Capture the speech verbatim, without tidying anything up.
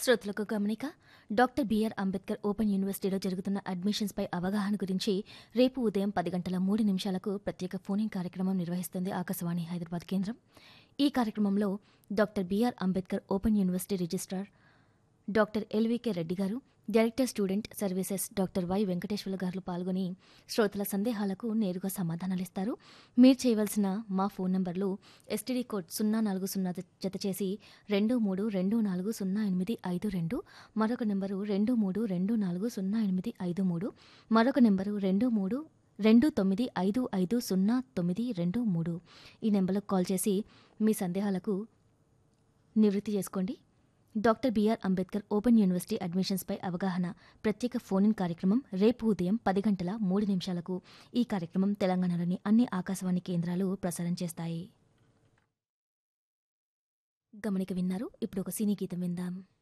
శ్రోతలకు గమనిక. Doctor BR Ambedkar open యూనివర్సిటీలో జరుగుతున్న అడ్మిషన్స్పై అవగాహన గురించి రేపు ఉదయం పది గంటల మూడు నిమిషాలకు ప్రత్యేక ఫోనింగ్ కార్యక్రమం నిర్వహిస్తుంది ఆకాశవాణి హైదరాబాద్ కేంద్రం. ఈ కార్యక్రమంలో doctor BR Ambedkar open university registrar doctor LVK Reddy గారు, director student services doctor why Venkateswarlu గారు పాల్గొని శ్రోతల సందేహాలకు నేరుగా సమాధానాలిస్తారు. మీరు చేయవలసిన మా ఫోన్ నంబర్లు ఎస్టీడీ కోడ్ సున్నా నాలుగు సున్నా జత చేసి రెండు మూడు రెండు నాలుగు సున్నా ఎనిమిది ఐదు రెండు, మరొక నెంబరు రెండు మూడు రెండు నాలుగు సున్నా ఎనిమిది ఐదు మూడు, మరొక నెంబరు రెండు మూడు రెండు తొమ్మిది ఐదు ఐదు సున్నా తొమ్మిది రెండు మూడు. ఈ నెంబర్లకు కాల్ చేసి మీ సందేహాలకు నివృత్తి చేసుకోండి. Doctor BR Ambedkar open university అడ్మిషన్స్పై అవగాహన ప్రత్యేక ఫోన్ ఇన్ కార్యక్రమం రేపు ఉదయం పది గంటల మూడు నిమిషాలకు. ఈ కార్యక్రమం తెలంగాణలోని అన్ని ఆకాశవాణి కేంద్రాలు ప్రసారం చేస్తాయి. గమనిక విన్నారు. ఇప్పుడు ఒక సినీ గీతం విందాం.